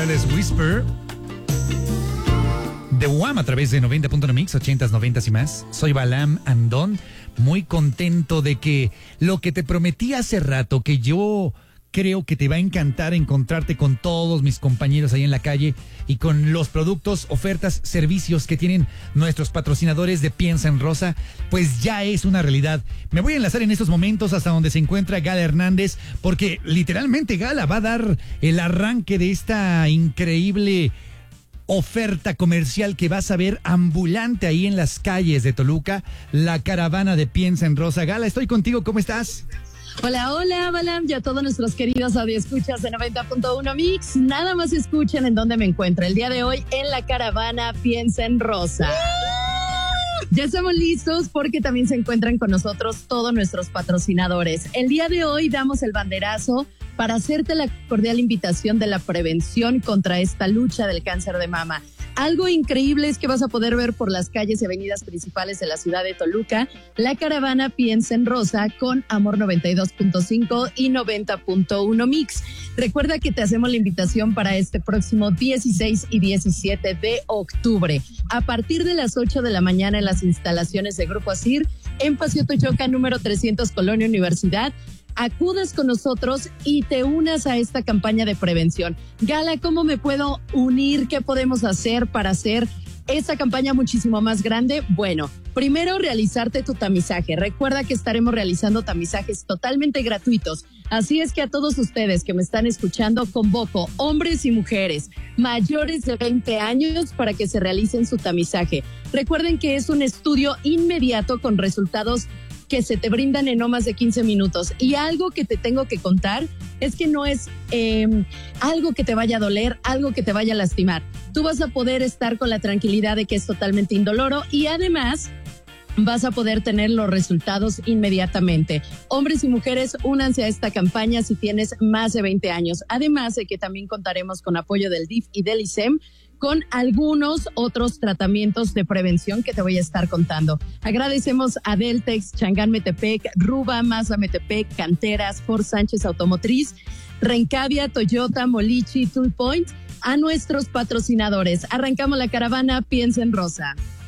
Careless Whisper. The Wham a través de 90.1 Mix, 80s, 90s y más. Soy Balam Andón, muy contento de que lo que te prometí hace rato, que yo creo que te va a encantar encontrarte con todos mis compañeros ahí en la calle y con los productos, ofertas, servicios que tienen nuestros patrocinadores de Piensa en Rosa, pues ya es una realidad. Me voy a enlazar en estos momentos hasta donde se encuentra Gala Hernández, porque literalmente Gala va a dar el arranque de esta increíble oferta comercial que vas a ver ambulante ahí en las calles de Toluca, la caravana de Piensa en Rosa. Gala, estoy contigo, ¿cómo estás? Hola, hola, Balam, y a todos nuestros queridos audioscuchas de 90.1 Mix. Nada más escuchen en dónde me encuentro el día de hoy en la caravana Piensa en Rosa. Ya estamos listos porque también se encuentran con nosotros todos nuestros patrocinadores. El día de hoy damos el banderazo para hacerte la cordial invitación de la prevención contra esta lucha del cáncer de mama. Algo increíble es que vas a poder ver por las calles y avenidas principales de la ciudad de Toluca la caravana Piensa en Rosa con Amor 92.5 y 90.1 Mix. Recuerda que te hacemos la invitación para este próximo 16 y 17 de octubre. A partir de las 8 de la mañana en las instalaciones de Grupo Asir, en Paseo Toyoca, número 300, Colonia Universidad, acudas con nosotros y te unas a esta campaña de prevención. Gala, ¿cómo me puedo unir? ¿Qué podemos hacer para hacer esta campaña muchísimo más grande? Bueno, primero realizarte tu tamizaje. Recuerda que estaremos realizando tamizajes totalmente gratuitos. Así es que a todos ustedes que me están escuchando, convoco hombres y mujeres mayores de 20 años para que se realicen su tamizaje. Recuerden que es un estudio inmediato con resultados que se te brindan en no más de 15 minutos. Y algo que te tengo que contar es que no es algo que te vaya a doler, algo que te vaya a lastimar. Tú vas a poder estar con la tranquilidad de que es totalmente indoloro y además vas a poder tener los resultados inmediatamente. Hombres y mujeres, únanse a esta campaña si tienes más de 20 años. Además de que también contaremos con apoyo del DIF y del ISEM, con algunos otros tratamientos de prevención que te voy a estar contando. Agradecemos a Deltex, Changán Metepec, Ruba, Mazda Metepec, Canteras, Ford Sánchez Automotriz, Rencavia, Toyota, Molichi, Tool Point, a nuestros patrocinadores. Arrancamos la caravana Piensa en Rosa.